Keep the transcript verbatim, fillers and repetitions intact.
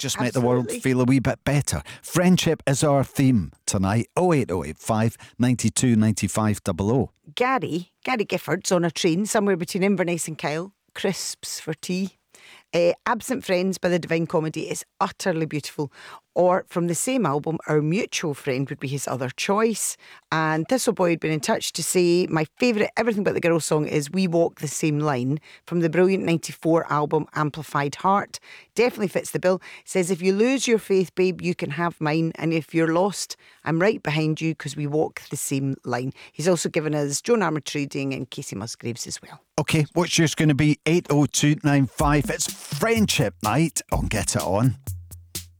just make the world Absolutely. feel a wee bit better. Friendship is our theme tonight. oh eight oh eight five nine two nine five oh oh. Gary, Gary Gifford's on a train somewhere between Inverness and Kyle. Crisps for tea. Uh, Absent Friends by the Divine Comedy is utterly beautiful. Or from the same album, Our Mutual Friend would be his other choice. And Thistleboy had been in touch to say my favourite Everything But the Girl song is We Walk the Same Line from the brilliant ninety-four album Amplified Heart. Definitely fits the bill. Says, if you lose your faith, babe, you can have mine. And if you're lost, I'm right behind you because we walk the same line. He's also given us Joan Armatrading and Casey Musgraves as well. Okay, what's yours going to be? eight oh two nine five. It's Friendship Night on Get It On.